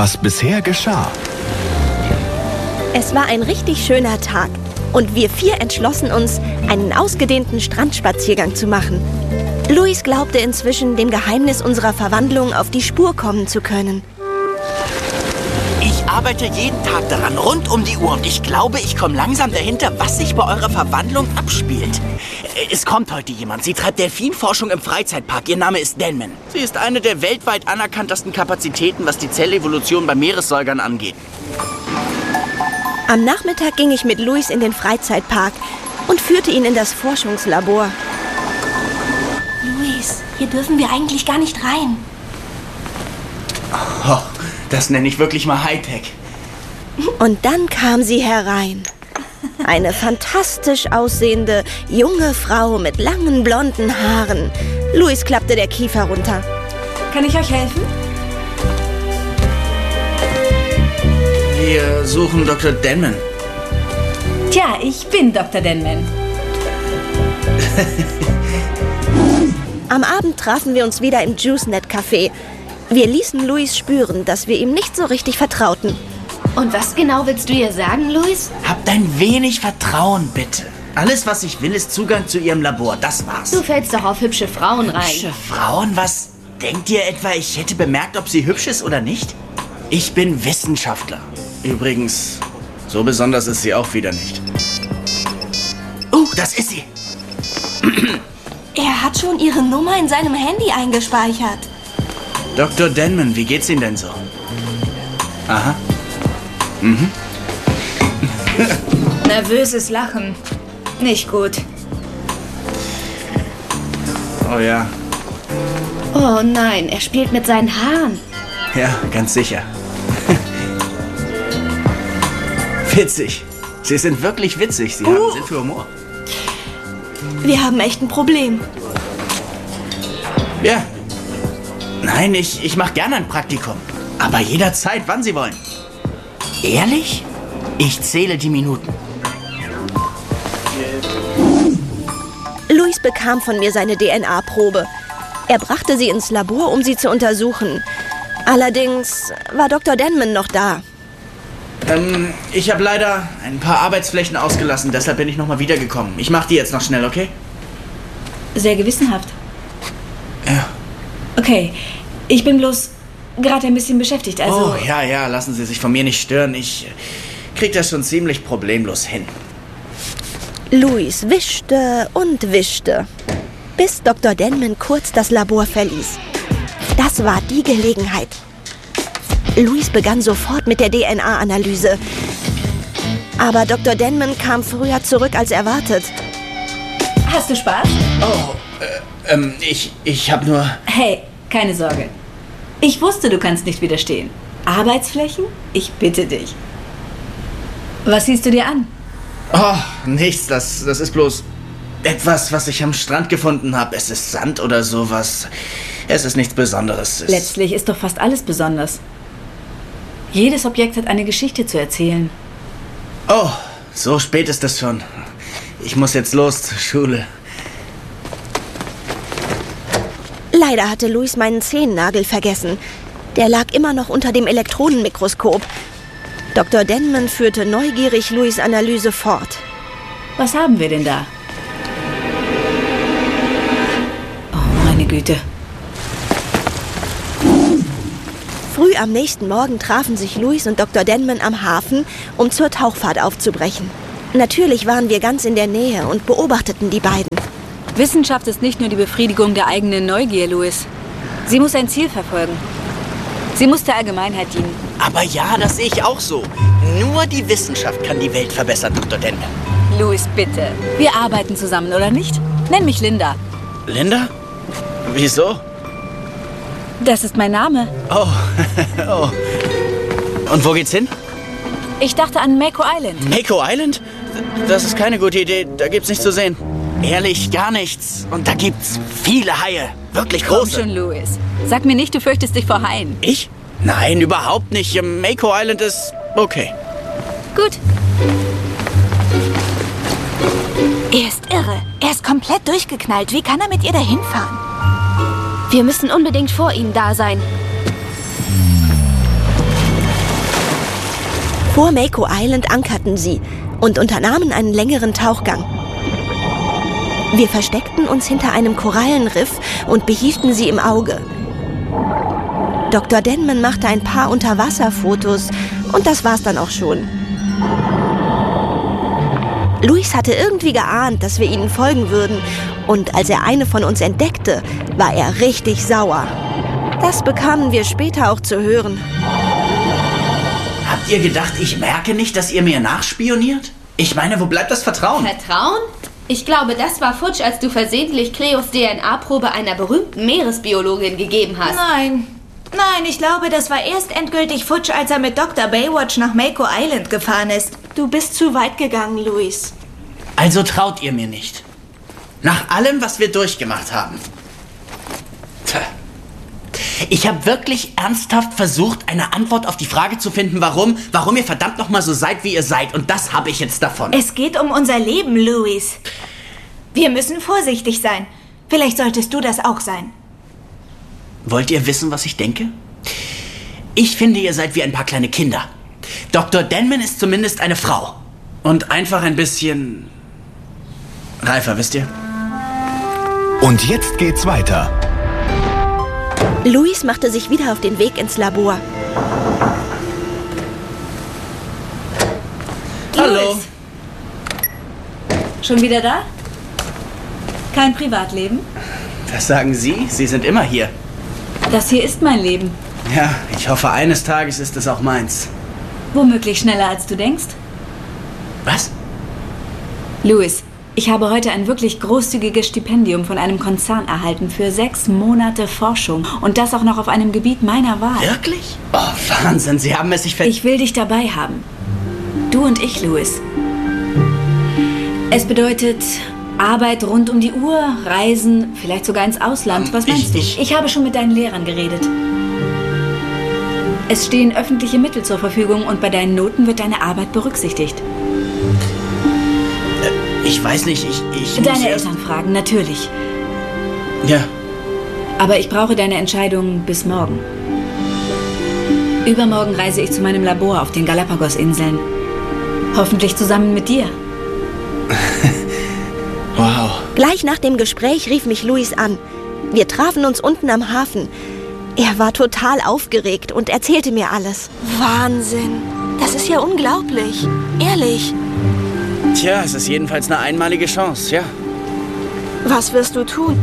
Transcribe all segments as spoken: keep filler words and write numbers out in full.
was bisher geschah. Es war ein richtig schöner Tag und wir vier entschlossen uns, einen ausgedehnten Strandspaziergang zu machen. Louis glaubte inzwischen, dem Geheimnis unserer Verwandlung auf die Spur kommen zu können. Ich arbeite jeden Tag daran, rund um die Uhr. Und ich glaube, ich komme langsam dahinter, was sich bei eurer Verwandlung abspielt. Es kommt heute jemand. Sie treibt Delfinforschung im Freizeitpark. Ihr Name ist Denman. Sie ist eine der weltweit anerkanntesten Kapazitäten, was die Zellevolution bei Meeressäugern angeht. Am Nachmittag ging ich mit Louis in den Freizeitpark und führte ihn in das Forschungslabor. Louis, hier dürfen wir eigentlich gar nicht rein. Oh, das nenne ich wirklich mal Hightech. Und dann kam sie herein. Eine fantastisch aussehende, junge Frau mit langen, blonden Haaren. Louis klappte der Kiefer runter. Kann ich euch helfen? Wir suchen Doktor Denman. Tja, ich bin Doktor Denman. Am Abend trafen wir uns wieder im JuiceNet-Café. Wir ließen Louis spüren, dass wir ihm nicht so richtig vertrauten. Und was genau willst du ihr sagen, Louis? Habt ein wenig Vertrauen, bitte. Alles, was ich will, ist Zugang zu ihrem Labor. Das war's. Du fällst doch auf hübsche Frauen rein. Hübsche Frauen? Was? Denkt ihr etwa, ich hätte bemerkt, ob sie hübsch ist oder nicht? Ich bin Wissenschaftler. Übrigens, so besonders ist sie auch wieder nicht. Oh, das ist sie. Er hat schon ihre Nummer in seinem Handy eingespeichert. Doktor Denman, wie geht's Ihnen denn so? Aha. Mhm. Nervöses Lachen. Nicht gut. Oh ja. Oh nein, er spielt mit seinen Haaren. Ja, ganz sicher. Witzig. Sie sind wirklich witzig. Sie uh. haben Sinn für Humor. Wir haben echt ein Problem. Ja. Nein, ich, ich mache gerne ein Praktikum. Aber jederzeit, wann Sie wollen. Ehrlich? Ich zähle die Minuten. Louis bekam von mir seine D N A-Probe. Er brachte sie ins Labor, um sie zu untersuchen. Allerdings war Doktor Denman noch da. Ähm, ich habe leider ein paar Arbeitsflächen ausgelassen, deshalb bin ich nochmal wiedergekommen. Ich mache die jetzt noch schnell, okay? Sehr gewissenhaft. Ja. Okay, ich bin bloß gerade ein bisschen beschäftigt, also... Oh, ja, ja, lassen Sie sich von mir nicht stören. Ich krieg das schon ziemlich problemlos hin. Louis wischte und wischte, bis Doktor Denman kurz das Labor verließ. Das war die Gelegenheit. Louis begann sofort mit der D N A-Analyse. Aber Doktor Denman kam früher zurück als erwartet. Hast du Spaß? Oh, äh, ähm, ich, ich hab nur... Hey, keine Sorge. Ich wusste, du kannst nicht widerstehen. Arbeitsflächen? Ich bitte dich. Was siehst du dir an? Oh, nichts. Das, das ist bloß etwas, was ich am Strand gefunden habe. Es ist Sand oder sowas. Es ist nichts Besonderes. Es Letztlich ist doch fast alles besonders. Jedes Objekt hat eine Geschichte zu erzählen. Oh, so spät ist es schon. Ich muss jetzt los zur Schule. Leider hatte Louis meinen Zehennagel vergessen. Der lag immer noch unter dem Elektronenmikroskop. Doktor Denman führte neugierig Louis' Analyse fort. Was haben wir denn da? Oh, meine Güte. Früh am nächsten Morgen trafen sich Louis und Doktor Denman am Hafen, um zur Tauchfahrt aufzubrechen. Natürlich waren wir ganz in der Nähe und beobachteten die beiden. Wissenschaft ist nicht nur die Befriedigung der eigenen Neugier, Louis. Sie muss ein Ziel verfolgen. Sie muss der Allgemeinheit dienen. Aber ja, das sehe ich auch so. Nur die Wissenschaft kann die Welt verbessern, Doktor Denman. Louis, bitte. Wir arbeiten zusammen, oder nicht? Nenn mich Linda. Linda? Wieso? Das ist mein Name. Oh, oh. Und wo geht's hin? Ich dachte an Mako Island. Mako Island? Das ist keine gute Idee. Da gibt's nichts zu sehen. Ehrlich, gar nichts. Und da gibt's viele Haie. Wirklich große. Komm schon, Louis. Sag mir nicht, du fürchtest dich vor Haien. Ich? Nein, überhaupt nicht. Mako Island ist okay. Gut. Er ist irre. Er ist komplett durchgeknallt. Wie kann er mit ihr dahin fahren? Wir müssen unbedingt vor ihnen da sein. Vor Mako Island ankerten sie und unternahmen einen längeren Tauchgang. Wir versteckten uns hinter einem Korallenriff und behielten sie im Auge. Doktor Denman machte ein paar Unterwasserfotos und das war's dann auch schon. Louis hatte irgendwie geahnt, dass wir ihnen folgen würden, und als er eine von uns entdeckte, war er richtig sauer. Das bekamen wir später auch zu hören. Habt ihr gedacht, ich merke nicht, dass ihr mir nachspioniert? Ich meine, wo bleibt das Vertrauen? Vertrauen? Ich glaube, das war futsch, als du versehentlich Cleos D N A-Probe einer berühmten Meeresbiologin gegeben hast. Nein. Nein, ich glaube, das war erst endgültig futsch, als er mit Doktor Baywatch nach Mako Island gefahren ist. Du bist zu weit gegangen, Louis. Also traut ihr mir nicht. Nach allem, was wir durchgemacht haben. Tja. Ich habe wirklich ernsthaft versucht, eine Antwort auf die Frage zu finden, warum, warum ihr verdammt nochmal so seid, wie ihr seid. Und das habe ich jetzt davon. Es geht um unser Leben, Louis. Wir müssen vorsichtig sein. Vielleicht solltest du das auch sein. Wollt ihr wissen, was ich denke? Ich finde, ihr seid wie ein paar kleine Kinder. Doktor Denman ist zumindest eine Frau. Und einfach ein bisschen reifer, wisst ihr? Und jetzt geht's weiter. Louis machte sich wieder auf den Weg ins Labor. Hallo. Louis. Schon wieder da? Kein Privatleben? Das sagen Sie? Sie sind immer hier. Das hier ist mein Leben. Ja, ich hoffe, eines Tages ist es auch meins. Womöglich schneller, als du denkst. Was? Louis, ich habe heute ein wirklich großzügiges Stipendium von einem Konzern erhalten für sechs Monate Forschung. Und das auch noch auf einem Gebiet meiner Wahl. Wirklich? Oh, Wahnsinn, Sie haben es sich ver... Ich will dich dabei haben. Du und ich, Louis. Es bedeutet Arbeit rund um die Uhr, Reisen, vielleicht sogar ins Ausland. Was meinst ich, du? Ich, ich habe schon mit deinen Lehrern geredet. Es stehen öffentliche Mittel zur Verfügung und bei deinen Noten wird deine Arbeit berücksichtigt. Ich weiß nicht, ich... ich muss Deine erst- Eltern fragen, natürlich. Ja. Aber ich brauche deine Entscheidung bis morgen. Übermorgen reise ich zu meinem Labor auf den Galapagos-Inseln. Hoffentlich zusammen mit dir. Wow. Gleich nach dem Gespräch rief mich Louis an. Wir trafen uns unten am Hafen. Er war total aufgeregt und erzählte mir alles. Wahnsinn. Das ist ja unglaublich. Ehrlich. Tja, es ist jedenfalls eine einmalige Chance, ja. Was wirst du tun?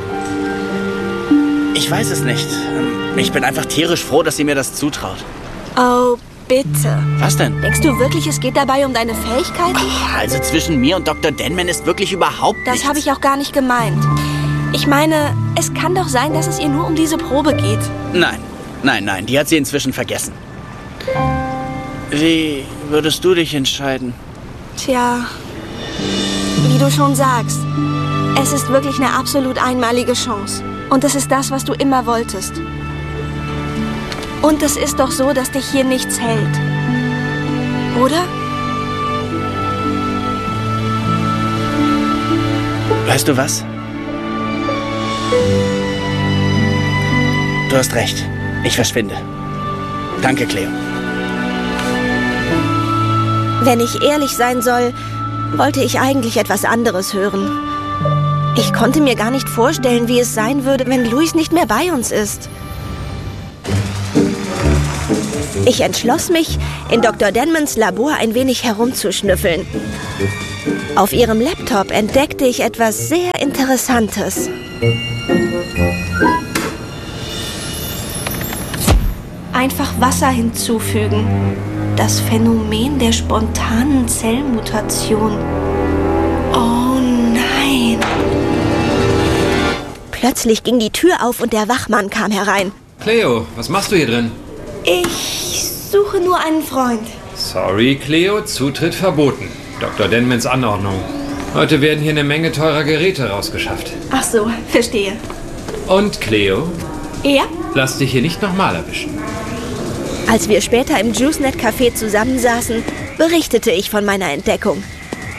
Ich weiß es nicht. Ich bin einfach tierisch froh, dass sie mir das zutraut. Oh, bitte. Was denn? Denkst du wirklich, es geht dabei um deine Fähigkeiten? Also zwischen mir und Doktor Denman ist wirklich überhaupt nichts. Das habe ich auch gar nicht gemeint. Ich meine, es kann doch sein, dass es ihr nur um diese Probe geht. Nein, nein, nein, die hat sie inzwischen vergessen. Wie würdest du dich entscheiden? Tja, wie du schon sagst, es ist wirklich eine absolut einmalige Chance. Und es ist das, was du immer wolltest. Und es ist doch so, dass dich hier nichts hält. Oder? Weißt du was? Du hast recht. Ich verschwinde. Danke, Cleo. Wenn ich ehrlich sein soll, wollte ich eigentlich etwas anderes hören. Ich konnte mir gar nicht vorstellen, wie es sein würde, wenn Louis nicht mehr bei uns ist. Ich entschloss mich, in Doktor Denmans Labor ein wenig herumzuschnüffeln. Auf ihrem Laptop entdeckte ich etwas sehr Interessantes. Einfach Wasser hinzufügen. Das Phänomen der spontanen Zellmutation. Oh nein! Plötzlich ging die Tür auf und der Wachmann kam herein. Cleo, was machst du hier drin? Ich suche nur einen Freund. Sorry, Cleo, Zutritt verboten. Doktor Denmans Anordnung. Heute werden hier eine Menge teurer Geräte rausgeschafft. Ach so, verstehe. Und Cleo, Ja? lass dich hier nicht nochmal erwischen. Als wir später im JuiceNet-Café zusammensaßen, berichtete ich von meiner Entdeckung.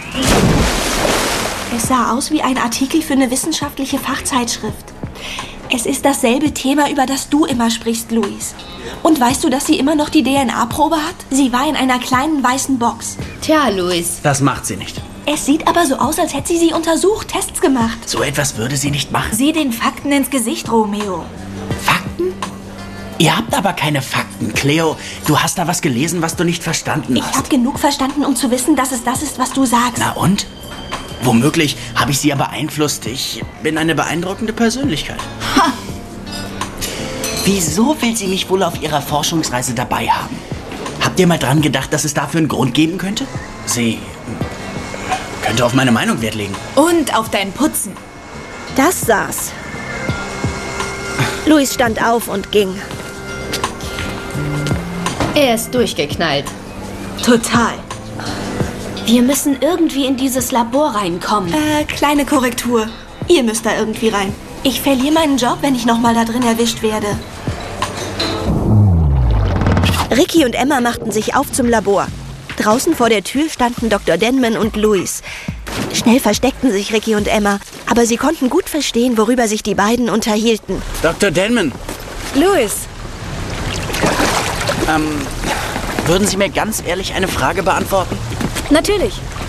Es sah aus wie ein Artikel für eine wissenschaftliche Fachzeitschrift. Es ist dasselbe Thema, über das du immer sprichst, Louis. Und weißt du, dass sie immer noch die D N A-Probe hat? Sie war in einer kleinen weißen Box. Tja, Louis. Das macht sie nicht. Es sieht aber so aus, als hätte sie sie untersucht, Tests gemacht. So etwas würde sie nicht machen. Sieh den Fakten ins Gesicht, Romeo. Fakten? Ihr habt aber keine Fakten. Cleo, du hast da was gelesen, was du nicht verstanden Ich hast. habe genug verstanden, um zu wissen, dass es das ist, was du sagst. Na und? Womöglich habe ich sie ja beeinflusst. Ich bin eine beeindruckende Persönlichkeit. Ha! Wieso will sie mich wohl auf ihrer Forschungsreise dabei haben? Habt ihr mal dran gedacht, dass es dafür einen Grund geben könnte? Sie könnte auf meine Meinung Wert legen. Und auf dein Putzen. Das saß. Louis stand auf und ging. Er ist durchgeknallt. Total. Wir müssen irgendwie in dieses Labor reinkommen. Äh, kleine Korrektur. Ihr müsst da irgendwie rein. Ich verliere meinen Job, wenn ich nochmal da drin erwischt werde. Ricky und Emma machten sich auf zum Labor. Draußen vor der Tür standen Doktor Denman und Louis. Schnell versteckten sich Ricky und Emma, aber sie konnten gut verstehen, worüber sich die beiden unterhielten. Doktor Denman, Louis, ähm, würden Sie mir ganz ehrlich eine Frage beantworten? natürlich.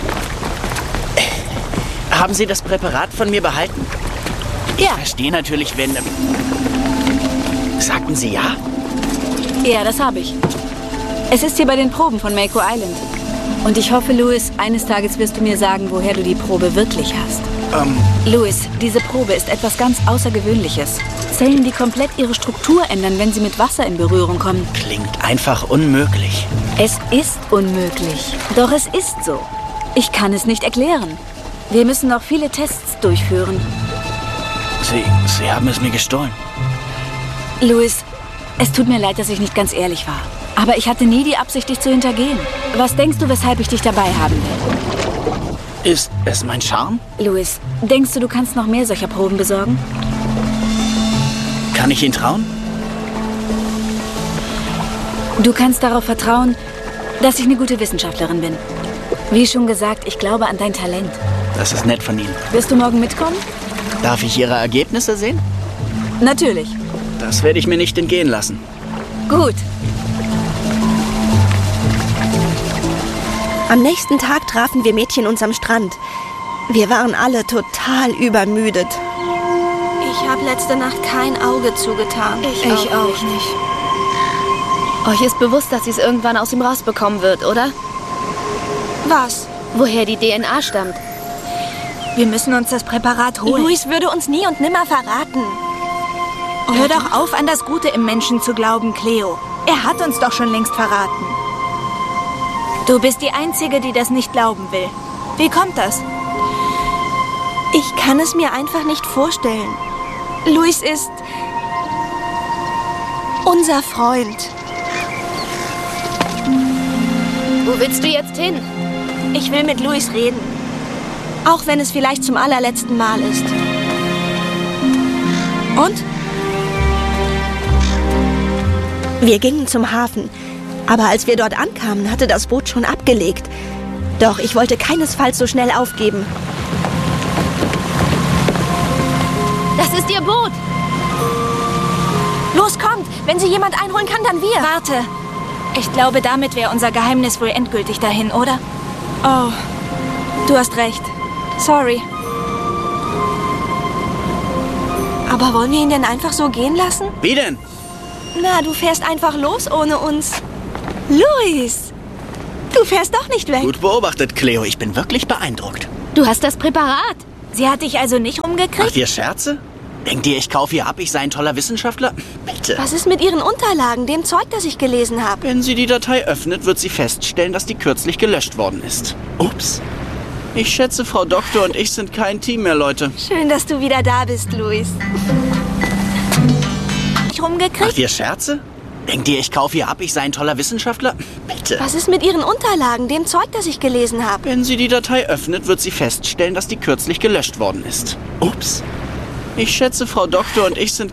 Haben Sie das Präparat von mir behalten? Ja. Ich verstehe natürlich, wenn... Ähm, sagten Sie ja? Ja, das habe ich. Es ist hier bei den Proben von Mako Island. Und ich hoffe, Louis, eines Tages wirst du mir sagen, woher du die Probe wirklich hast. Ähm, Louis, diese Probe ist etwas ganz Außergewöhnliches. Zellen, die komplett ihre Struktur ändern, wenn sie mit Wasser in Berührung kommen. klingt einfach unmöglich. Es ist unmöglich. Doch es ist so. Ich kann es nicht erklären. Wir müssen noch viele Tests durchführen. Sie, Sie haben es mir gestohlen. Louis, es tut mir leid, dass ich nicht ganz ehrlich war. Aber ich hatte nie die Absicht, dich zu hintergehen. Was denkst du, weshalb ich dich dabei haben will? Ist es mein Charme? Louis, denkst du, du kannst noch mehr solcher Proben besorgen? Kann ich Ihnen trauen? Du kannst darauf vertrauen, dass ich eine gute Wissenschaftlerin bin. Wie schon gesagt, ich glaube an dein Talent. Das ist nett von Ihnen. Wirst du morgen mitkommen? Darf ich Ihre Ergebnisse sehen? Natürlich. Das werde ich mir nicht entgehen lassen. Gut. Am nächsten Tag trafen wir Mädchen uns am Strand. Wir waren alle total übermüdet. Ich habe letzte Nacht kein Auge zugetan. Ich auch nicht. Euch ist bewusst, dass sie es irgendwann aus ihm rausbekommen wird, oder? Was? Woher die D N A stammt. Wir müssen uns das Präparat holen. Louis würde uns nie und nimmer verraten. Hör doch auf, an das Gute im Menschen zu glauben, Cleo. Er hat uns doch schon längst verraten. Du bist die Einzige, die das nicht glauben will. Wie kommt das? Ich kann es mir einfach nicht vorstellen. Louis ist unser Freund. Wo willst du jetzt hin? Ich will mit Louis reden. Auch wenn es vielleicht zum allerletzten Mal ist. Und? Wir gingen zum Hafen. Aber als wir dort ankamen, hatte das Boot schon abgelegt. Doch ich wollte keinesfalls so schnell aufgeben. Das ist ihr Boot. Los, kommt! Wenn sie jemand einholen kann, dann wir. Warte. Ich glaube, damit wäre unser Geheimnis wohl endgültig dahin, oder? Oh, du hast recht. Sorry. Aber wollen wir ihn denn einfach so gehen lassen? Wie denn? Na, du fährst einfach los ohne uns. Louis! Du fährst doch nicht weg. Gut beobachtet, Cleo. Ich bin wirklich beeindruckt. Du hast das Präparat. Sie hat dich also nicht umgekriegt? Macht ihr Scherze? Denkt ihr, ich kaufe ihr ab, ich sei ein toller Wissenschaftler? Bitte. Was ist mit ihren Unterlagen, dem Zeug, das ich gelesen habe? Wenn sie die Datei öffnet, wird sie feststellen, dass die kürzlich gelöscht worden ist. Ups. Ich schätze, Frau Doktor und ich sind kein Team mehr, Leute. Schön, dass du wieder da bist, Louis. Nicht umgekriegt? Macht ihr Scherze? Denkt ihr, ich kaufe ihr ab, ich sei ein toller Wissenschaftler? Bitte. Was ist mit ihren Unterlagen, dem Zeug, das ich gelesen habe? Wenn sie die Datei öffnet, wird sie feststellen, dass die kürzlich gelöscht worden ist. Ups. Ich schätze, Frau Doktor und ich sind